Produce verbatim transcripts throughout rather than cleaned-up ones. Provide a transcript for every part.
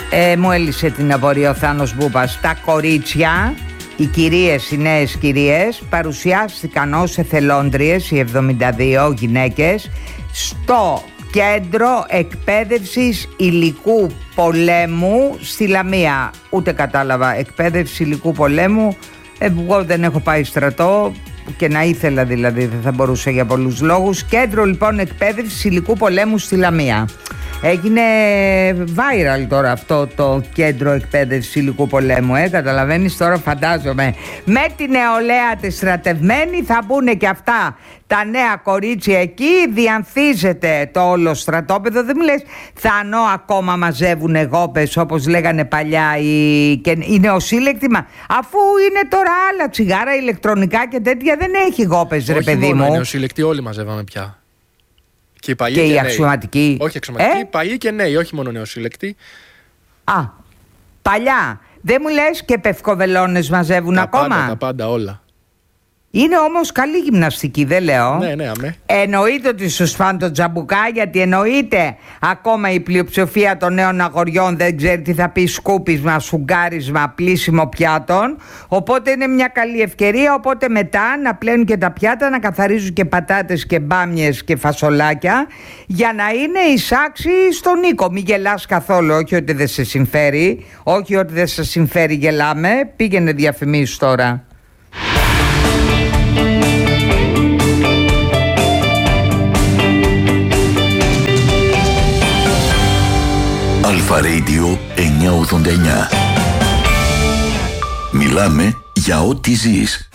Ε, μου έλυσε την απορία ο Θάνος Μπούπας. Τα κορίτσια, οι κυρίες, οι νέες κυρίες, παρουσιάστηκαν ως εθελόντριες, οι εβδομήντα δύο γυναίκες, στο Κέντρο Εκπαίδευσης Υλικού Πολέμου στη Λαμία. Ούτε κατάλαβα, εκπαίδευση υλικού πολέμου. Εγώ δεν έχω πάει στρατό και να ήθελα, δηλαδή δεν θα μπορούσα για πολλούς λόγους. Κέντρο λοιπόν εκπαίδευσης υλικού πολέμου στη Λαμία. Έγινε viral τώρα αυτό το κέντρο εκπαίδευσης υλικού πολέμου, ε, καταλαβαίνεις τώρα, φαντάζομαι. Με την νεολαία τη στρατευμένη θα μπουν και αυτά τα νέα κορίτσια εκεί, διανθίζεται το όλο στρατόπεδο. Δεν μου λες, Θανό, ακόμα μαζεύουν γόπες όπως λέγανε παλιά οι, και, οι νεοσύλλεκτοι, μα, αφού είναι τώρα άλλα τσιγάρα, ηλεκτρονικά και τέτοια, δεν έχει γόπες, ρε παιδί μου. Όχι, οι νεοσύλλεκτοι όλοι μαζεύαμε πια. Και οι παλιοί και, και, οι νέοι. Αξιωματικοί. Όχι αξιωματικοί, ε? οι παλιοί και νέοι, όχι μόνο νεοσύλλεκτοι. Α, παλιά. Δεν μου λες και πευκοβελώνες μαζεύουν τα ακόμα. Πάντα, τα πάντα, όλα. Είναι όμως καλή γυμναστική, δεν λέω. Ναι, ναι, αμέ. Εννοείται ότι σου σπάνε το τζαμπουκά, γιατί εννοείται ακόμα η πλειοψηφία των νέων αγοριών δεν ξέρει τι θα πει σκούπισμα, σφουγγάρισμα, πλύσιμο πιάτων. Οπότε είναι μια καλή ευκαιρία. Οπότε μετά να πλένουν και τα πιάτα, να καθαρίζουν και πατάτες και μπάμιες και φασολάκια, για να είναι εισάξιοι στον οίκο. Μην γελάς καθόλου, όχι ότι δεν σε συμφέρει. Όχι ότι δεν σε συμφέρει, γελάμε. Πήγαινε διαφημίσεις τώρα. Αλφα Radio εννιακόσια ογδόντα εννιά. Μιλάμε για ό,τι ζεις.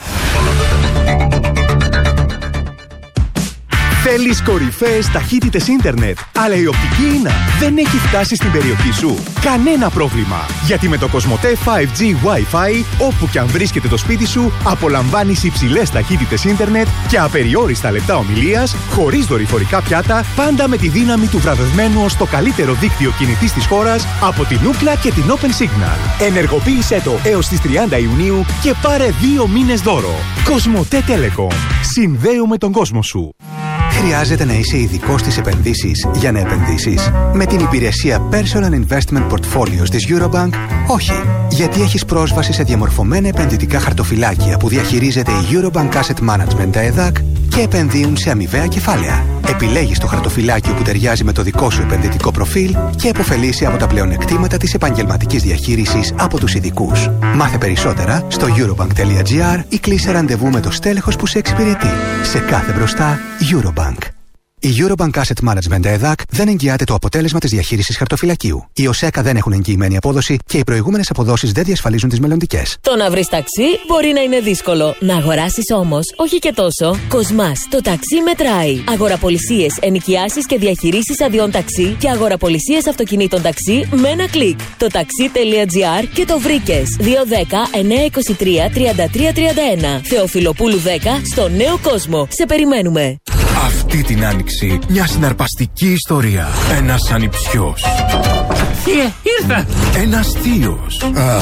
Θέλεις κορυφαίες ταχύτητες ίντερνετ, αλλά η οπτική ίνα δεν έχει φτάσει στην περιοχή σου? Κανένα πρόβλημα, γιατί με το Κοσμοτέ φάιβ τζι Wi-Fi, όπου και αν βρίσκεται το σπίτι σου, απολαμβάνεις υψηλές ταχύτητες ίντερνετ και απεριόριστα λεπτά ομιλίας, χωρίς δορυφορικά πιάτα, πάντα με τη δύναμη του βραβευμένου ως το καλύτερο δίκτυο κινητής της χώρας από την Ookla και την Open Signal. Ενεργοποίησέ το έως τις τριάντα Ιουνίου και πάρε δύο μήνες δώρο. Κοσμοτέ Telecom. Συνδέουμε τον κόσμο σου. Χρειάζεται να είσαι ειδικός στις επενδύσεις για να επενδύσεις? Με την υπηρεσία Personal Investment Portfolios της Eurobank, όχι. Γιατί έχεις πρόσβαση σε διαμορφωμένα επενδυτικά χαρτοφυλάκια που διαχειρίζεται η Eurobank Asset Management ΕΔΑΚ και επενδύουν σε αμοιβαία κεφάλαια. Επιλέγεις το χαρτοφυλάκιο που ταιριάζει με το δικό σου επενδυτικό προφίλ και επωφελείσαι από τα πλεονεκτήματα της επαγγελματικής διαχείρισης από τους ειδικούς. Μάθε περισσότερα στο eurobank.gr ή κλείσε ραντεβού με το στέλεχος που σε εξυπηρετεί. Σε κάθε μπροστά, Eurobank. Η Eurobank Asset Management ΕΔΑΚ δεν εγγυάται το αποτέλεσμα της διαχείρισης χαρτοφυλακίου. Οι ΟΣΕΚΑ δεν έχουν εγγυημένη απόδοση και οι προηγούμενες αποδόσεις δεν διασφαλίζουν τις μελλοντικές. Το να βρεις ταξί μπορεί να είναι δύσκολο. Να αγοράσεις όμως, όχι και τόσο. Κοσμάς, το ταξί μετράει. Αγοραπολισίες, ενοικιάσεις και διαχειρήσεις αδειών ταξί και αγοραπολισίες αυτοκινήτων ταξί με ένα κλικ. Το ταξί.gr και το βρήκες. δύο ένα μηδέν εννιά δύο τρία τριάντα τρία τριάντα ένα. Θεοφιλοπούλου δέκα στο Νέο Κόσμο. Σε περιμένουμε. Αυτή την άνοιξη μια συναρπαστική ιστορία. Ένας ανιψιός. Θείε, ήρθα! Ένας θείος. Α,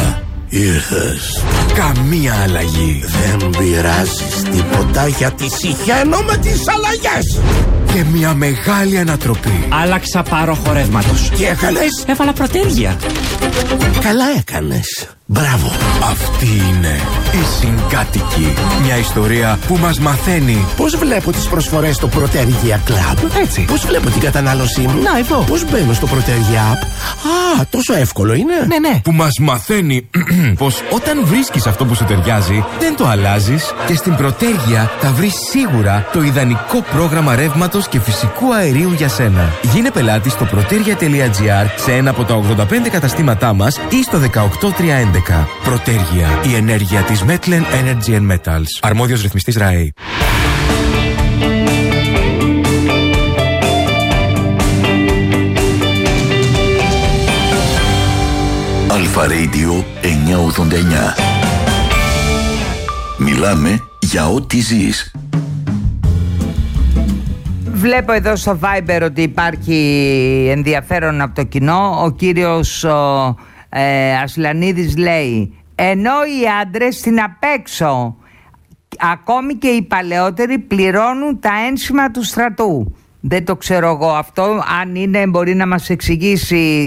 ήρθες. Καμία αλλαγή. Δεν πειράζεις τίποτα, γιατί συχαίνω με τις αλλαγές. Και μια μεγάλη ανατροπή. Άλλαξα πάρο χορεύματος. Τι έκανες? Έβαλα πρωτέργεια. Καλά έκανες. Μπράβο. Αυτή είναι η Συγκάτοικη. Μια ιστορία που μας μαθαίνει πώς βλέπω τις προσφορές στο Προτέργεια Club. Έτσι. Πώς βλέπω την κατανάλωσή μου. Να, εδώ. Πώς μπαίνω στο Προτέργεια App. Α, τόσο εύκολο είναι. Ναι, ναι. Που μας μαθαίνει πως όταν βρίσκεις αυτό που σου ταιριάζει, δεν το αλλάζεις και στην Προτέργεια θα βρεις σίγουρα το ιδανικό πρόγραμμα ρεύματος και φυσικού αερίου για σένα. Γίνε πελάτης στο protergia.gr σε ένα από τα ογδόντα πέντε καταστήματά μας ή στο δεκαοκτώ τριακόσια έντεκα. Προτέργεια, η ενέργεια της Metlen Energy and Metals. Αρμόδιος ρυθμιστής ΡΑΕ. Αλφα Radio εννιακόσια ογδόντα εννιά. Μιλάμε για ό,τι ζεις. Βλέπω εδώ στο Viber ότι υπάρχει ενδιαφέρον από το κοινό. Ο κύριος ο, ε, Ασλανίδης λέει: ενώ οι άντρες στην απέξω, ακόμη και οι παλαιότεροι πληρώνουν τα ένσημα του στρατού. Δεν το ξέρω εγώ αυτό. Αν είναι, μπορεί να μας εξηγήσει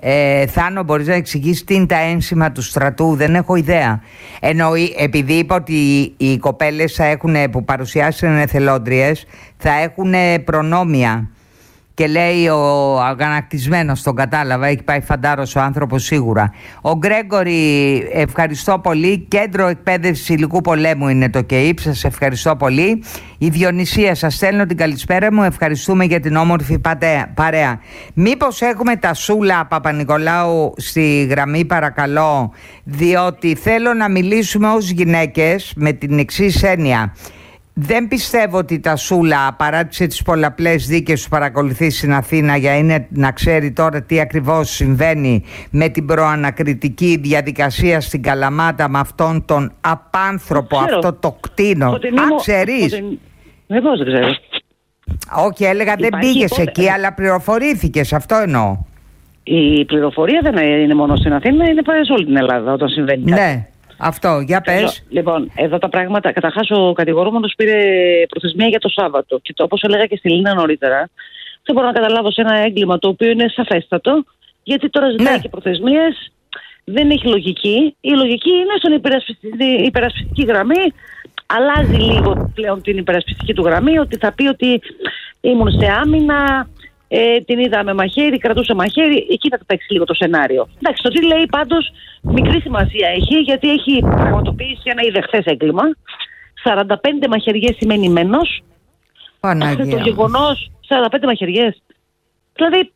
Ε, Θάνο, μπορείς να εξηγήσεις τι είναι τα ένσημα του στρατού? Δεν έχω ιδέα. Εννοεί, επειδή είπα ότι οι, οι κοπέλες θα έχουν, που παρουσιάσουν εθελόντριες, θα έχουν προνόμια. Και λέει ο αγανακτισμένος, τον κατάλαβα, έχει πάει φαντάρος ο άνθρωπος σίγουρα. Ο Γκρέγκορη, ευχαριστώ πολύ. Κέντρο Εκπαίδευσης Υλικού Πολέμου είναι το ΚΕΙΠ, σας ευχαριστώ πολύ. Η Διονυσία, σας στέλνω την καλησπέρα μου, ευχαριστούμε για την όμορφη παρέα. Μήπως έχουμε τα Σούλα Παπα-Νικολάου στη γραμμή, παρακαλώ, διότι θέλω να μιλήσουμε ως γυναίκες με την εξής έννοια. Δεν πιστεύω ότι τα Σούλα παράτησε τις πολλαπλές δίκες που παρακολουθεί στην Αθήνα για είναι, να ξέρει τώρα τι ακριβώς συμβαίνει με την προανακριτική διαδικασία στην Καλαμάτα με αυτόν τον απάνθρωπο, αυτό το κτίνο. Α, ξέρεις? Εγώ δεν ξέρω. Όχι, έλεγα δεν πήγες εκεί, αλλά πληροφορήθηκες, αυτό εννοώ. Η πληροφορία δεν είναι μόνο στην Αθήνα, είναι σε όλη την Ελλάδα όταν συμβαίνει κάτι. Ναι. Αυτό, για πες. Λοιπόν, εδώ τα πράγματα. Καταρχάς, ο κατηγορούμενος πήρε προθεσμία για το Σάββατο. Και το, όπως έλεγα και στη Λίνα νωρίτερα, δεν μπορώ να καταλάβω σε ένα έγκλημα το οποίο είναι σαφέστατο, γιατί τώρα ζητάει ναι. και προθεσμίες. Δεν έχει λογική. Η λογική είναι στον υπερασπιστική, υπερασπιστική γραμμή. Αλλάζει λίγο πλέον την υπερασπιστική του γραμμή, ότι θα πει ότι ήμουν σε άμυνα. Ε, την είδα με μαχαίρι, κρατούσε μαχαίρι. Εκεί θα το παίξει λίγο το σενάριο. Εντάξει, το τι λέει πάντως μικρή σημασία έχει, γιατί έχει πραγματοποιήσει ένα ιδεχθές έγκλημα. σαράντα πέντε μαχαιριές σημαίνει μένος. Παναγία. Το γεγονός, σαράντα πέντε μαχαιριές. Δηλαδή.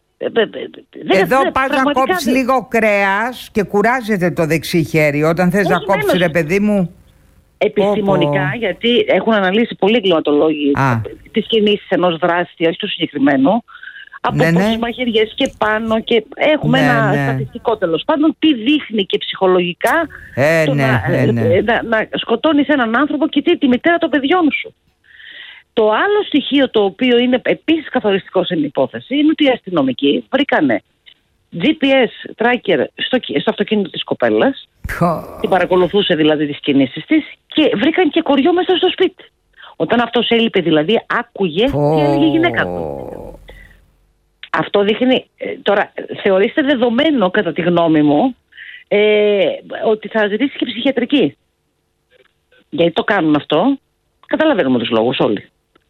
Εδώ δεν, πας να κόψεις δεν... λίγο κρέας και κουράζεται το δεξί χέρι. Όταν θες να κόψεις, ρε παιδί μου. Επιστημονικά, oh, oh. γιατί έχουν αναλύσει πολλοί εγκληματολόγοι ah. τις κινήσεις ενός δράστη, όχι του συγκεκριμένου, από ναι, πόσες ναι. μαχαιριές και πάνω, και έχουμε ναι, ένα ναι. στατιστικό τέλος πάντων τι δείχνει και ψυχολογικά ε, το ναι, να, ε, ναι. να, να σκοτώνεις έναν άνθρωπο και τι, τη μητέρα των παιδιών σου. Το άλλο στοιχείο το οποίο είναι επίσης καθοριστικό στην υπόθεση είναι ότι οι αστυνομικοί βρήκανε τζι πι ες tracker στο, στο αυτοκίνητο της κοπέλας, oh. την παρακολουθούσε δηλαδή τις κινήσεις της, και βρήκαν και κοριό μέσα στο σπίτι. Όταν αυτός έλειπε δηλαδή άκουγε oh. τι έλεγε η γυναίκα του. Αυτό δείχνει, τώρα θεωρήστε δεδομένο κατά τη γνώμη μου ε, ότι θα ζητήσει και ψυχιατρική. Γιατί το κάνουν αυτό? Καταλαβαίνουμε τους λόγους όλοι.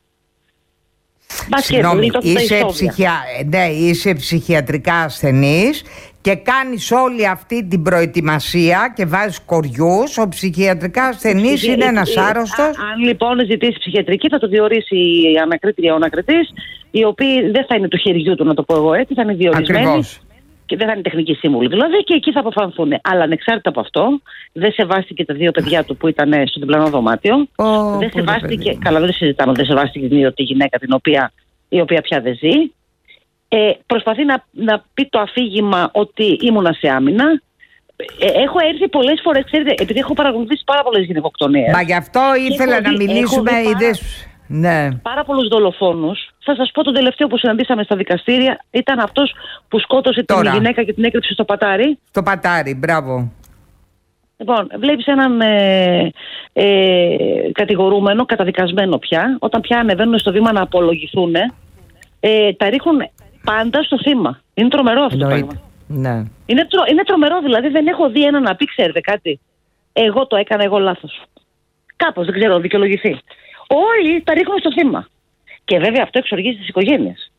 Συγγνώμη, είσαι, ψυχια... ναι, είσαι ψυχιατρικά ασθενής και κάνεις όλη αυτή την προετοιμασία και βάζεις κοριούς. Ο ψυχιατρικά ασθενής Ψυχι... είναι ένας ε, άρρωστος. Α, αν λοιπόν ζητήσει ψυχιατρική, θα το διορίσει η ανακρίτρια, ο ανακριτής, οι οποίοι δεν θα είναι του χεριού του, να το πω εγώ έτσι, θα είναι διορισμένοι. Ακριβώς. Και δεν θα είναι τεχνική σύμβουλη δηλαδή, και εκεί θα αποφανθούν. Αλλά ανεξάρτητα από αυτό, δεν σεβάστηκε τα δύο παιδιά του που ήταν στο διπλανό δωμάτιο. Oh, δεν σεβάστηκε. Καλά, δεν συζητάμε, δεν σεβάστηκε τη γυναίκα την οποία, η οποία πια δεν ζει. Ε, προσπαθεί να, να πει το αφήγημα ότι ήμουνα σε άμυνα. Ε, έχω έρθει πολλές φορές, ξέρετε, επειδή έχω παρακολουθήσει πάρα πολλές γυναικοκτονίες. Μα γι' αυτό ήθελα να δει, μιλήσουμε. Είδες. Ναι. Πάρα πολλούς δολοφόνους. Θα σας πω, τον τελευταίο που συναντήσαμε στα δικαστήρια ήταν αυτός που σκότωσε Τώρα. την γυναίκα και την έκρυψε στο πατάρι. Στο πατάρι, μπράβο. Λοιπόν, βλέπεις έναν ε, ε, κατηγορούμενο, καταδικασμένο πια, όταν πια ανεβαίνουν στο βήμα να απολογηθούν, ε, τα ρίχνουν πάντα στο θύμα. Είναι τρομερό αυτό το πράγμα. Ναι. Είναι, τρο, είναι τρομερό, δηλαδή δεν έχω δει έναν να πει, ξέρετε κάτι, εγώ το έκανα, εγώ λάθος. Κάπως, δεν ξέρω, δικαιολογηθεί. Όλοι τα ρίχνουν στο θύμα. Και βέβαια αυτό εξοργίζει τις οικογένειες.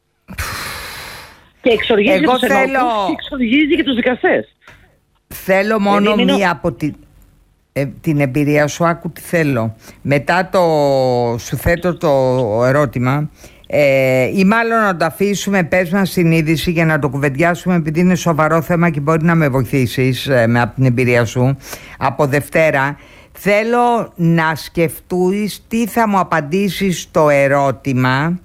Και εξοργίζει Εγώ τους θέλω... ενόπους, και εξοργίζει και τους δικαστές. Θέλω μόνο είναι... μία από τη... ε, την εμπειρία σου. Άκου τι θέλω. Μετά το σου θέτω το ερώτημα, ε, ή μάλλον να το αφήσουμε, πες μας την είδηση για να το κουβεντιάσουμε, επειδή είναι σοβαρό θέμα και μπορεί να με βοηθήσεις ε, με, από την εμπειρία σου από Δευτέρα. Θέλω να σκεφτείς τι θα μου απαντήσεις στο ερώτημα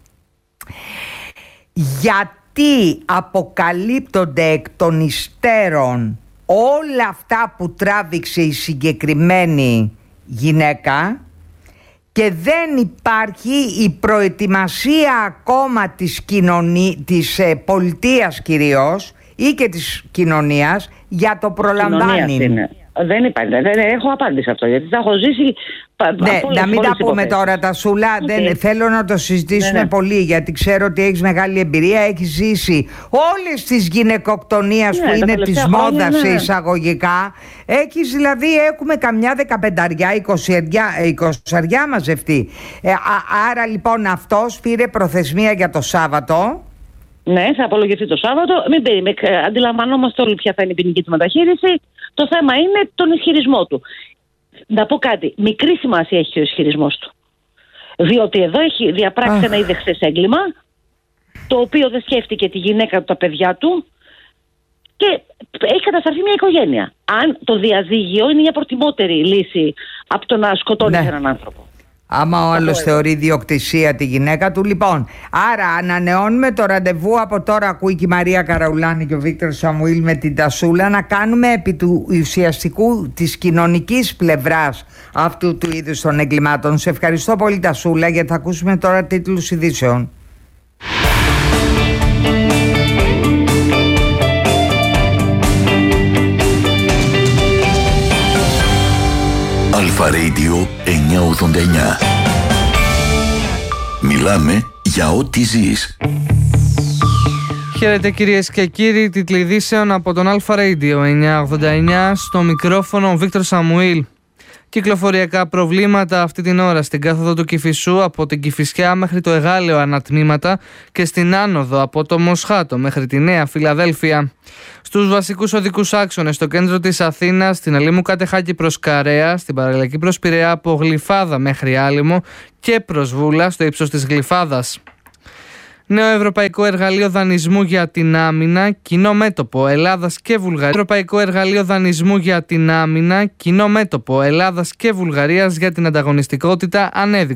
γιατί αποκαλύπτονται εκ των υστέρων όλα αυτά που τράβηξε η συγκεκριμένη γυναίκα και δεν υπάρχει η προετοιμασία ακόμα της, κοινωνί... της ε, πολιτείας κυρίως ή και της κοινωνίας για το προλαμβάνει. Δεν υπάρχει. Δεν έχω απάντηση αυτό, γιατί θα έχω ζήσει. Ναι, να μην τα πούμε τώρα τα Σούλα. Okay. Δεν, θέλω να το συζητήσουμε ναι, ναι. πολύ, γιατί ξέρω ότι έχεις μεγάλη εμπειρία. Έχεις ζήσει όλες τις γυναικοκτονίες ναι, που είναι της μόδας ναι, ναι. εισαγωγικά. Έχεις δηλαδή, έχουμε καμιά δεκαπενταριά, εικοσαριά μαζευτεί. Ε, α, άρα λοιπόν αυτός πήρε προθεσμία για το Σάββατο. Ναι, θα απολογηθεί το Σάββατο. Μην περίμενε. Αντιλαμβανόμαστε όλοι ποια θα είναι η ποινική του μεταχείριση. Το θέμα είναι τον ισχυρισμό του. Να πω κάτι. Μικρή σημασία έχει ο ισχυρισμός του. Διότι εδώ έχει διαπράξει ένα είδε έγκλημα, το οποίο δεν σκέφτηκε τη γυναίκα του, τα παιδιά του, και έχει καταστραφεί μια οικογένεια. Αν το διαζύγιο είναι μια προτιμότερη λύση από το να σκοτώνει ναι. έναν άνθρωπο. Άμα ο άλλος θεωρεί ιδιοκτησία τη γυναίκα του. Λοιπόν, άρα ανανεώνουμε το ραντεβού από τώρα. Ακούει και η Μαρία Καραουλάνη και ο Βίκτορ Σαμουήλ με την Τασούλα, να κάνουμε επί του ουσιαστικού της κοινωνικής πλευράς αυτού του είδους των εγκλημάτων. Σε ευχαριστώ πολύ, Τασούλα, γιατί θα ακούσουμε τώρα τίτλους ειδήσεων. Αλφα Radio εννιακόσια ογδόντα εννιά. Μιλάμε για ό,τι ζεις. Χαίρετε κυρίες και κύριοι, τίτλοι ειδήσεων από τον Αλφα Radio εννιακόσια ογδόντα εννιά. Στο μικρόφωνο ο Βίκτορ Σαμουήλ. Κυκλοφοριακά προβλήματα αυτή την ώρα στην κάθοδο του Κηφισού από την Κηφισιά μέχρι το Εγάλεο ανατμήματα και στην άνοδο από το Μοσχάτο μέχρι τη Νέα Φιλαδέλφια. Στους βασικούς οδικούς άξονες στο κέντρο της Αθήνας, στην Αλήμου Κατεχάκη προς Καρέα, στην παραλληλική προς Πειραιά από Γλυφάδα μέχρι Άλυμο και προς Βούλα στο ύψος της Γλυφάδας. Νέο Ευρωπαϊκό Εργαλείο Δανεισμού για την Άμυνα, κοινό μέτωπο Ελλάδας και Βουλγαρίας. Ευρωπαϊκό Εργαλείο Δανεισμού για την Άμυνα, κοινό μέτωπο Ελλάδας και Βουλγαρίας για την ανταγωνιστικότητα ανέδειξε